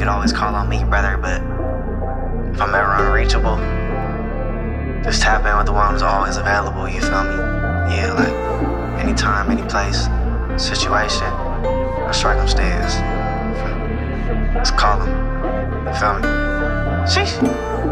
can always call on me, brother, but if I'm ever unreachable, just tap in with the one who's always available, you feel me? Yeah, like, anytime, any place, situation, or circumstance. Just call him, you feel me? Sheesh.